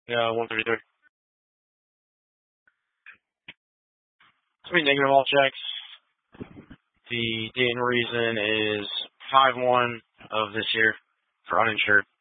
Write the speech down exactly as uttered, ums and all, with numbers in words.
Yeah, one thirty-three. Three negative all checks. The date and reason is five one of this year for uninsured.